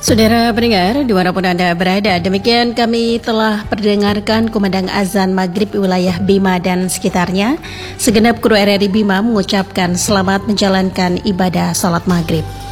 Saudara pendengar, dimanapun Anda berada, demikian kami telah mendengarkan kumandang azan maghrib wilayah Bima dan sekitarnya. Segenap kru RRI Bima mengucapkan selamat menjalankan ibadah salat maghrib.